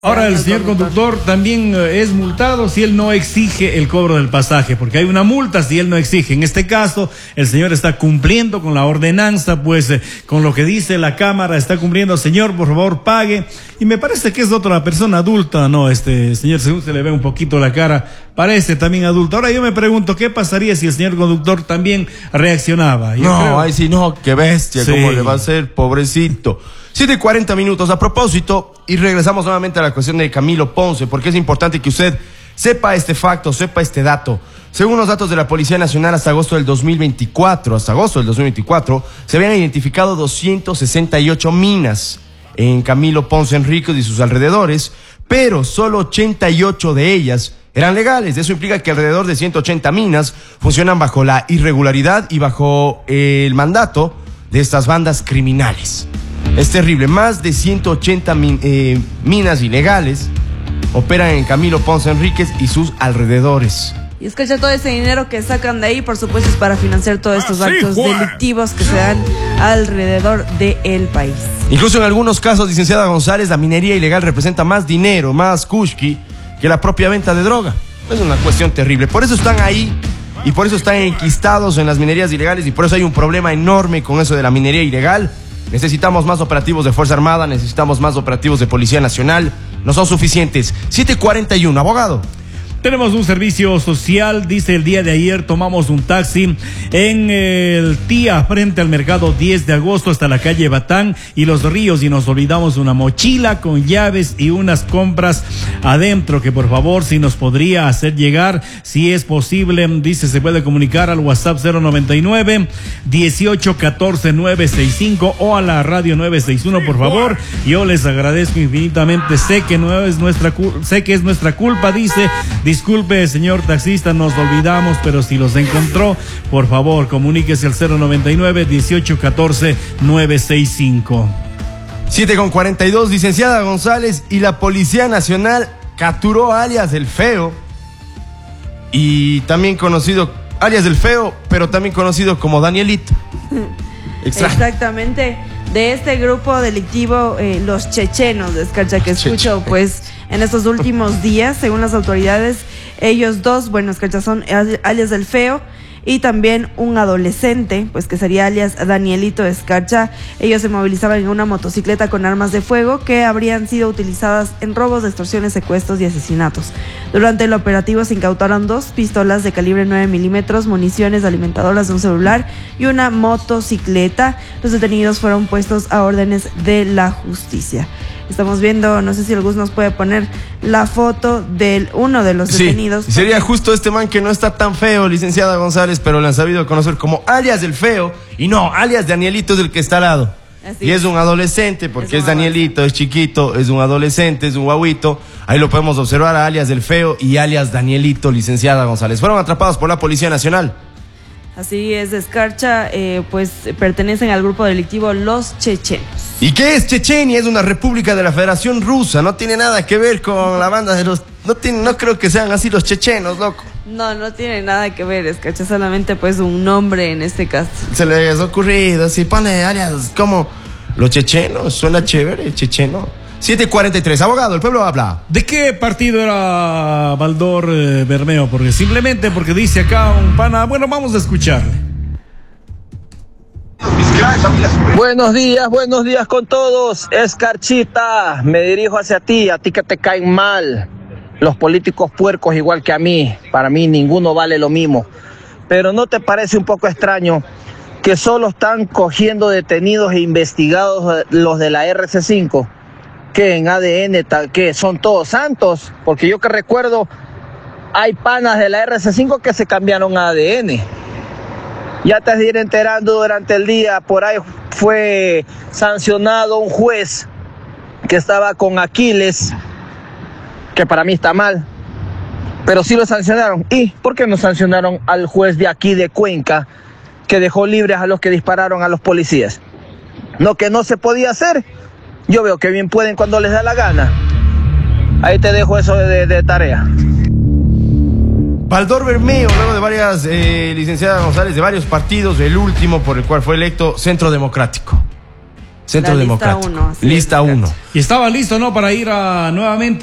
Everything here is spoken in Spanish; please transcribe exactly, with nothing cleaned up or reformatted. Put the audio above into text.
Ahora el señor conductor también es multado si él no exige el cobro del pasaje, porque hay una multa si él no exige. En este caso, el señor está cumpliendo con la ordenanza, pues eh, con lo que dice la Cámara, está cumpliendo. Señor, por favor, pague. Y me parece que es otra persona adulta, ¿no? Este señor, según se le ve un poquito la cara, parece también adulto. Ahora yo me pregunto, ¿qué pasaría si el señor conductor también reaccionaba? Yo no, creo... ay, sí, no, qué bestia, sí. ¿Cómo le va a ser, pobrecito? siete y cuarenta minutos a propósito, y regresamos nuevamente a la cuestión de Camilo Ponce, porque es importante que usted sepa este facto, sepa este dato. Según los datos de la Policía Nacional, hasta agosto del dos mil veinticuatro, hasta agosto del dos mil veinticuatro, se habían identificado doscientas sesenta y ocho minas en Camilo Ponce Enríquez y sus alrededores, pero solo ochenta y ocho de ellas eran legales. Eso implica que alrededor de ciento ochenta minas funcionan bajo la irregularidad y bajo el mandato de estas bandas criminales. Es terrible, más de ciento ochenta min, eh, minas ilegales operan en Camilo Ponce Enríquez y sus alrededores. Y es que ya todo ese dinero que sacan de ahí, por supuesto, es para financiar todos estos ah, actos sí, delictivos que se dan alrededor del país. Incluso en algunos casos, licenciada González, la minería ilegal representa más dinero, más kushki, que la propia venta de droga. Es una cuestión terrible. Por eso están ahí y por eso están enquistados en las minerías ilegales y por eso hay un problema enorme con eso de la minería ilegal. Necesitamos más operativos de Fuerza Armada, necesitamos más operativos de Policía Nacional. No son suficientes. siete cuarenta y uno, abogado. Tenemos un servicio social, dice el día de ayer tomamos un taxi en el Tía frente al mercado diez de agosto hasta la calle Batán y Los Ríos y nos olvidamos una mochila con llaves y unas compras adentro que por favor si nos podría hacer llegar, si es posible, dice se puede comunicar al WhatsApp cero noventa y nueve, dieciocho, catorce, nueve sesenta y cinco o a la radio nueve sesenta y uno por favor. Yo les agradezco infinitamente, sé que no es nuestra sé que es nuestra culpa, dice. Disculpe, señor taxista, nos olvidamos, pero si los encontró, por favor, comuníquese al cero noventa y nueve, dieciocho, catorce, nueve sesenta y cinco. siete con cuarenta y dos, licenciada González, y la Policía Nacional capturó a alias El Feo, y también conocido, alias El Feo, pero también conocido como Danielito. Extraño. Exactamente. De este grupo delictivo, eh, los chechenos, descarcha que escucho, pues en estos últimos días, según las autoridades, ellos dos, bueno, escarcha son alias del Feo y también un adolescente, pues que sería alias Danielito Escarcha. Ellos se movilizaban en una motocicleta con armas de fuego que habrían sido utilizadas en robos, extorsiones, secuestros y asesinatos. Durante el operativo se incautaron dos pistolas de calibre nueve milímetros, municiones alimentadoras de un celular y una motocicleta. Los detenidos fueron puestos a órdenes de la justicia. Estamos viendo, no sé si Gus nos puede poner la foto de uno de los sí, detenidos. Sería porque... justo este man que no está tan feo, licenciada González, pero lo han sabido conocer como alias El Feo. Y no, alias Danielito es el que está al lado. Así y es un adolescente, porque es, es Danielito, es chiquito, es un adolescente, es un guaguito. Ahí lo podemos observar a alias El Feo y alias Danielito, licenciada González. Fueron atrapados por la Policía Nacional. Así es, Escarcha, eh, pues pertenecen al grupo delictivo Los Chechenos. ¿Y qué es Chechenia? Es una república de la Federación Rusa, no tiene nada que ver con la banda de los... No, tiene, no creo que sean así los chechenos, loco. No, no tiene nada que ver, Escarcha, solamente pues un nombre en este caso. Se les ha ocurrido, si pone alias como los chechenos, suena chévere, checheno. siete cuarenta y tres, abogado, el pueblo habla. ¿De qué partido era Baldor eh, Bermeo? Porque simplemente porque dice acá un pana, bueno, vamos a escucharle. Buenos días, buenos días con todos. Escarchita, me dirijo hacia ti, a ti que te caen mal los políticos puercos igual que a mí. Para mí ninguno vale lo mismo. Pero ¿no te parece un poco extraño que solo están cogiendo detenidos e investigados los de la R C cinco? Que en A D N, que son todos santos, porque yo que recuerdo, hay panas de la R C cinco que se cambiaron a A D N. Ya te has de ir enterando durante el día, por ahí fue sancionado un juez que estaba con Aquiles, que para mí está mal, pero sí lo sancionaron. ¿Y por qué no sancionaron al juez de aquí de Cuenca, que dejó libres a los que dispararon a los policías? No, que no se podía hacer. Yo veo que bien pueden cuando les da la gana. Ahí te dejo eso de, de tarea. Baldor Bermeo, luego de varias, eh, licenciada González, de varios partidos, el último por el cual fue electo Centro Democrático. Centro La lista Democrático. uno, así es, Lista Escarcha. uno. Y estaba listo, ¿no? Para ir a nuevamente